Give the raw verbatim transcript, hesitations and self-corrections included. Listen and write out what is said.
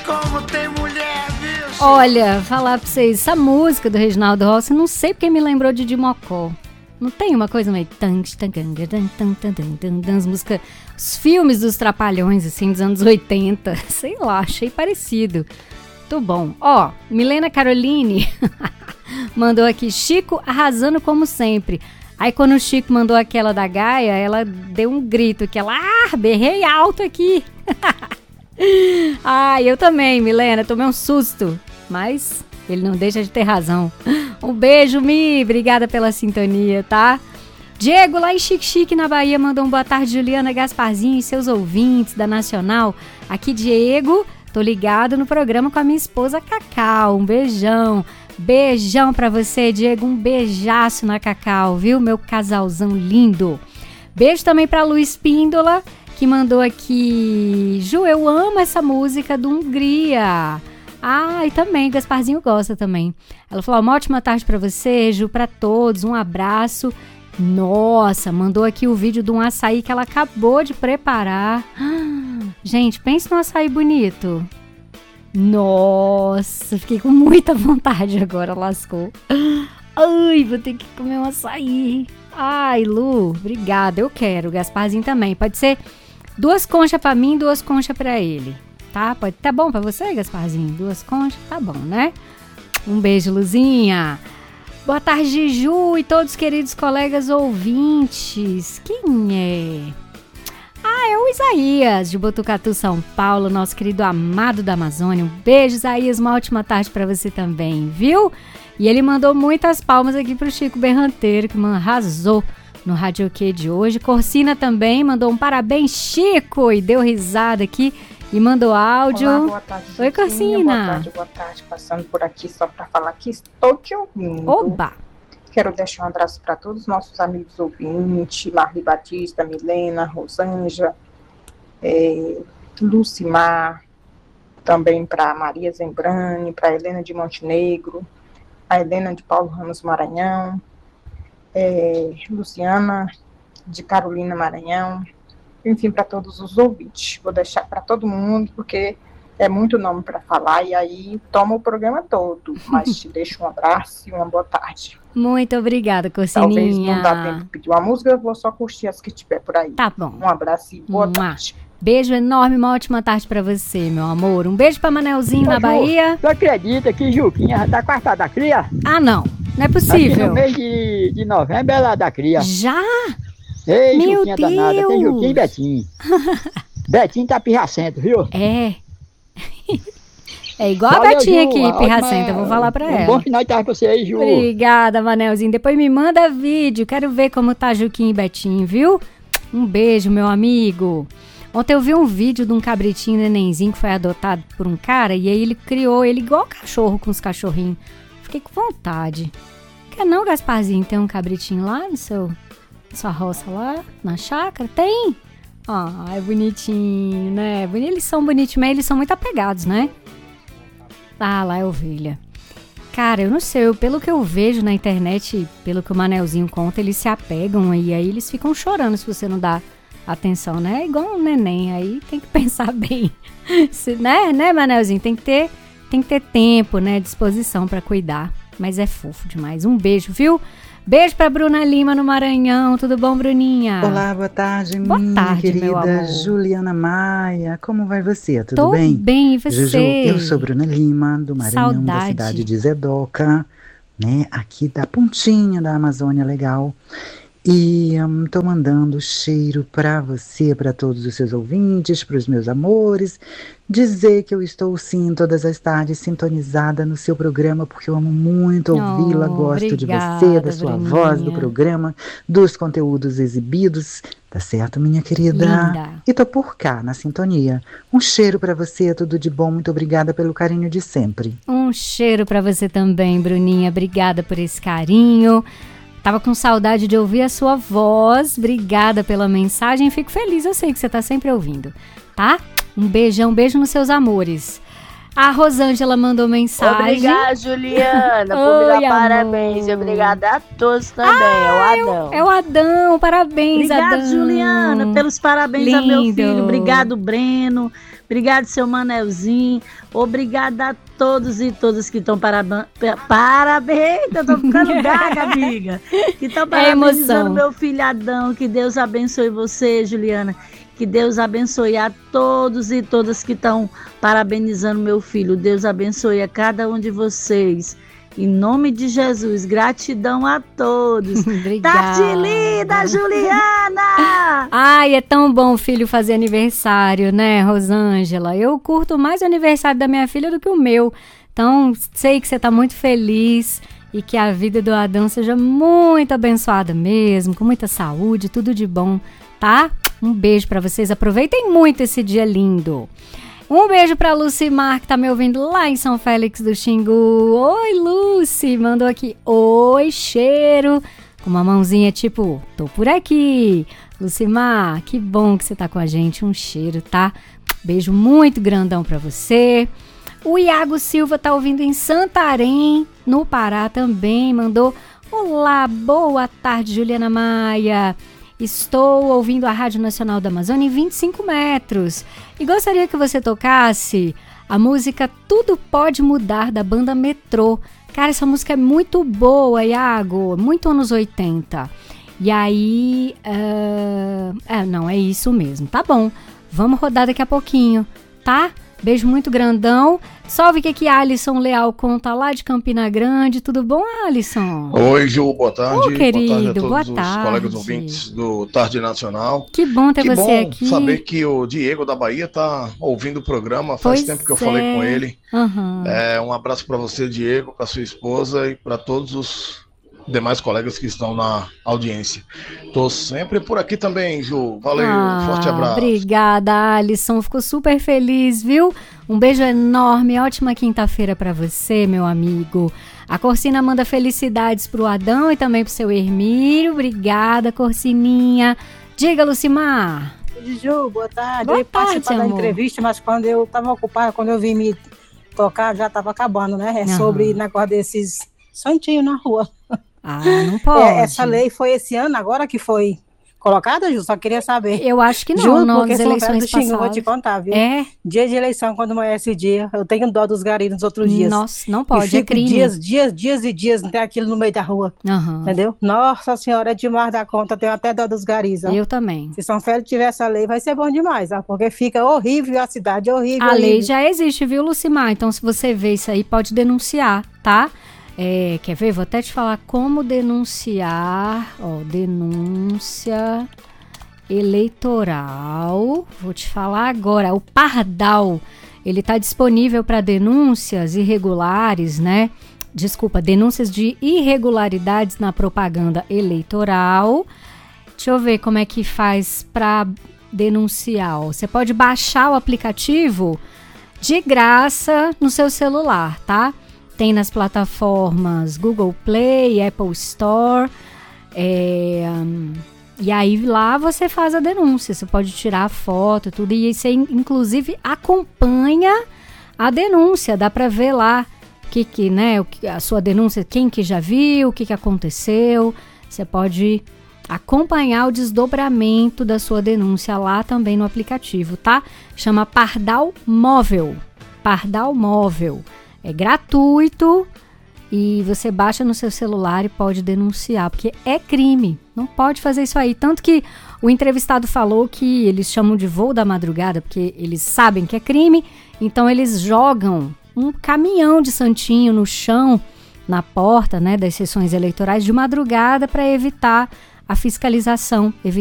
como tem mulher, viu? Olha, falar pra vocês, essa música do Reginaldo Rossi, não sei porque me lembrou de Dimocó. Não tem uma coisa meio... As músicas... Os filmes dos Trapalhões, assim, dos anos oitenta. Sei lá, achei parecido. Muito bom. Ó, Milena Caroline mandou aqui, Chico arrasando como sempre. Aí quando o Chico mandou aquela da Gaia, ela deu um grito, que ela, ah, berrei alto aqui. Ah, eu também, Milena, tomei um susto. Mas ele não deixa de ter razão. Um beijo, Mi, obrigada pela sintonia, tá? Diego, lá em Chique Chique, na Bahia, mandou um boa tarde, Juliana Gasparzinho e seus ouvintes da Nacional. Aqui, Diego, tô ligado no programa com a minha esposa Cacau. Um beijão. Beijão pra você, Diego. Um beijaço na Cacau, viu? Meu casalzão lindo. Beijo também pra Luiz Píndola, que mandou aqui. Ju, eu amo essa música do Hungria. Ah, e também, Gasparzinho gosta também. Ela falou, uma ótima tarde pra você, Ju, pra todos. Um abraço. Nossa, mandou aqui o vídeo de um açaí que ela acabou de preparar. Ah, gente, pense num açaí bonito. Nossa, fiquei com muita vontade agora, lascou. Ai, vou ter que comer um açaí. Ai, Lu, obrigada, eu quero. Gasparzinho também. Pode ser duas conchas pra mim, duas conchas pra ele. Tá? Pode, tá bom pra você, Gasparzinho? Duas conchas? Tá bom, né? Um beijo, Luzinha. Boa tarde, Ju e todos os queridos colegas ouvintes. Quem é? Ah, é o Isaías, de Botucatu, São Paulo, nosso querido amado da Amazônia. Um beijo, Isaías, uma ótima tarde pra você também, viu? E ele mandou muitas palmas aqui pro Chico Berranteiro, que arrasou no Rádio Q de hoje. Corsina também mandou um parabéns, Chico, e deu risada aqui. E mandou áudio. Olá, boa tarde, Oi, Corsina. Boa tarde, boa tarde. Passando por aqui só para falar que estou te ouvindo. Oba! Quero deixar um abraço para todos os nossos amigos ouvintes. Marli Batista, Milena, Rosângela, é, Lucimar. Também para Maria Zembrani, para Helena de Montenegro, a Helena de Paulo Ramos Maranhão, é, Luciana de Carolina Maranhão. Enfim, para todos os ouvintes. Vou deixar para todo mundo, porque é muito nome para falar, e aí toma o programa todo. Mas te deixo um abraço e uma boa tarde. Muito obrigada, Corsininha. Talvez não dá tempo de pedir uma música, eu vou só curtir as que tiver por aí. Tá bom. Um abraço e boa Mua. tarde. Beijo enorme, uma ótima tarde para você, meu amor. Um beijo para Manelzinho, na Ju, Bahia. Tu acredita que Juquinha já tá quartada da cria? Ah, não. Não é Aqui possível. no mês de, de novembro ela da cria. Já? Ei, Meu Juquinha danada, tem Deus. Juquinha e Betinho. Betinho tá pirracento, viu? É. É igual Valeu, a Betinha Ju, aqui, ótima- pirracenta. Eu vou falar pra um ela. bom final de tarde pra você aí, Ju. Obrigada, Manelzinho. Depois me manda vídeo. Quero ver como tá Juquinha e Betinho, viu? Um beijo, meu amigo. Ontem eu vi um vídeo de um cabritinho nenenzinho que foi adotado por um cara, e aí ele criou ele igual cachorro com os cachorrinhos. Fiquei com vontade. Quer não, Gasparzinho, ter um cabritinho lá no seu, na sua roça lá, na chácara? Tem? Ah, é bonitinho, né? Boni- Eles são bonitinhos, mas eles são muito apegados, né? Ah, lá é ovelha. Cara, eu não sei, eu, pelo que eu vejo na internet, pelo que o Manelzinho conta, eles se apegam e aí eles ficam chorando se você não dá atenção, né? É igual um neném, aí tem que pensar bem. Se, né, né, Manelzinho? Tem que ter, tem que ter tempo, né? Disposição pra cuidar. Mas é fofo demais. Um beijo, viu? Beijo pra Bruna Lima no Maranhão. Tudo bom, Bruninha? Olá, boa tarde, Boa minha tarde, meu querida amor. Juliana Maia. Como vai você? Tudo Tô bem? bem, e você? Juju, eu sou Bruna Lima, do Maranhão, Saudade. da cidade de Zedoca, né? Aqui da pontinha da Amazônia Legal. E hum, tô mandando cheiro para você, para todos os seus ouvintes, para os meus amores. Dizer que eu estou, sim, todas as tardes sintonizada no seu programa, porque eu amo muito ouvi-la, Oh, gosto de obrigada, você, da sua Bruninha. voz, do programa, dos conteúdos exibidos. Tá certo, minha querida? Linda. E tô por cá, na sintonia. Um cheiro para você, tudo de bom. Muito obrigada pelo carinho de sempre. Um cheiro pra você também, Bruninha. Obrigada por esse carinho. Tava com saudade de ouvir a sua voz. Obrigada pela mensagem. Fico feliz, eu sei que você tá sempre ouvindo, tá? Um beijão, um beijo nos seus amores. A Rosângela mandou mensagem. Obrigada, Juliana, por me Oi, dar parabéns. E amor. obrigada a todos também. Ah, é o Adão. É o Adão, parabéns, Obrigada, Adão. Juliana, pelos parabéns ao meu Lindo. filho. Obrigado, Breno. Obrigado, seu Manelzinho. Obrigada a todos e todas que estão parabéns. Parabéns, eu tô ficando gaga, amiga. Que estão parabenizando meu filhadão. Que Deus abençoe você, Juliana. Que Deus abençoe a todos e todas que estão parabenizando meu filho. Deus abençoe a cada um de vocês. Em nome de Jesus, gratidão a todos. Obrigada. Tarde linda, Juliana! Ai, é tão bom o filho fazer aniversário, né, Rosângela? Eu curto mais o aniversário da minha filha do que o meu. Então, sei que você tá muito feliz e que a vida do Adão seja muito abençoada mesmo, com muita saúde, tudo de bom, tá? Um beijo pra vocês, aproveitem muito esse dia lindo. Um beijo pra Lucimar, que tá me ouvindo lá em São Félix do Xingu. Oi, Lucy, mandou aqui, oi, cheiro, com uma mãozinha tipo, tô por aqui. Lucimar, que bom que você tá com a gente, um cheiro, tá? Beijo muito grandão pra você. O Iago Silva tá ouvindo em Santarém, no Pará também, mandou, olá, boa tarde, Juliana Maia. Estou ouvindo a Rádio Nacional da Amazônia em vinte e cinco metros e gostaria que você tocasse a música Tudo Pode Mudar, da banda Metrô. Cara, essa música é muito boa, Iago, muito anos oitenta. E aí, uh... é, não, é isso mesmo, tá bom. Vamos rodar daqui a pouquinho, tá? Beijo muito grandão. Salve que aqui Alisson Leal conta lá de Campina Grande. Tudo bom, Alisson? Oi, Ju, boa tarde. Ô, querido, boa tarde a todos boa os tarde. colegas ouvintes do Tarde Nacional. Que bom ter que você bom aqui. saber que o Diego da Bahia tá ouvindo o programa. Faz Pois tempo que eu é. falei com ele. Uhum. É, um abraço para você, Diego, para sua esposa e para todos os demais colegas que estão na audiência. Tô sempre por aqui também, Ju. Valeu, Ah, forte abraço. Obrigada, Alisson. Fico super feliz, viu? Um beijo enorme, ótima quinta-feira pra você, meu amigo. A Corsina manda felicidades pro Adão e também pro seu Hermílio. Obrigada, Corsininha. Diga, Lucimar. Ju, boa tarde. Boa eu ia participar tarde, da amor. entrevista, mas quando eu estava ocupada, quando eu vim me tocar, já estava acabando, né? É Aham. sobre negócio desses santinhos na rua. Ah, não pode. É, essa lei foi esse ano agora que foi colocada, Ju? Só queria saber. Eu acho que não, Juro, não, porque nas São Félix eleições do Xingu, eu vou te passadas. contar, viu? É? Dia de eleição, quando é esse dia, eu tenho dó dos garis nos outros dias. Nossa, não E pode, é fico crime. dias, dias, dias e dias, não tem aquilo no meio da rua. Aham. Entendeu? Nossa Senhora, é demais da conta, tenho até dó dos garis. Ó. Eu também. Se São Félix tiver essa lei, vai ser bom demais, ó, porque fica horrível a cidade, horrível. A lei horrível. já existe, viu, Lucimar? Então, se você vê isso aí, pode denunciar, tá? É, quer ver? Vou até te falar como denunciar. Ó, denúncia eleitoral. Vou te falar agora. O Pardal, ele tá disponível para denúncias irregulares, né? Desculpa, denúncias de irregularidades na propaganda eleitoral. Deixa eu ver como é que faz para denunciar. Ó. Você pode baixar o aplicativo de graça no seu celular, tá? Tem nas plataformas Google Play, Apple Store. É, e aí lá você faz a denúncia. Você pode tirar a foto e tudo. E você inclusive acompanha a denúncia. Dá para ver lá o que, que, né, o que, a sua denúncia, quem que já viu, o que, que aconteceu. Você pode acompanhar o desdobramento da sua denúncia lá também no aplicativo, tá? Chama Pardal Móvel. Pardal Móvel. É gratuito e você baixa no seu celular e pode denunciar, porque é crime, não pode fazer isso aí. Tanto que o entrevistado falou que eles chamam de voo da madrugada, porque eles sabem que é crime, então eles jogam um caminhão de santinho no chão, na porta, né, das sessões eleitorais de madrugada para evitar a fiscalização, evitar